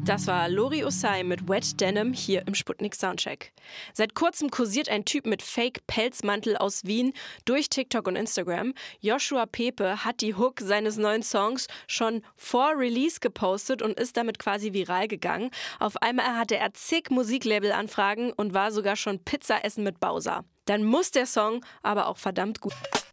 Das war Lori Osei mit Wet Denim hier im Sputnik Soundcheck. Seit kurzem kursiert ein Typ mit Fake-Pelzmantel aus Wien durch TikTok und Instagram. Joshua Pepe hat die Hook seines neuen Songs schon vor Release gepostet und ist damit quasi viral gegangen. Auf einmal hatte er zig Musiklabel-Anfragen und war sogar schon Pizza essen mit Bowser. Dann muss der Song aber auch verdammt gut